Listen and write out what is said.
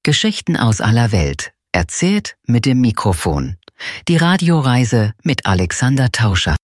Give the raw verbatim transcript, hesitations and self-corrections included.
Geschichten aus aller Welt, erzählt mit dem Mikrofon. Die Radioreise mit Alexander Tauscher.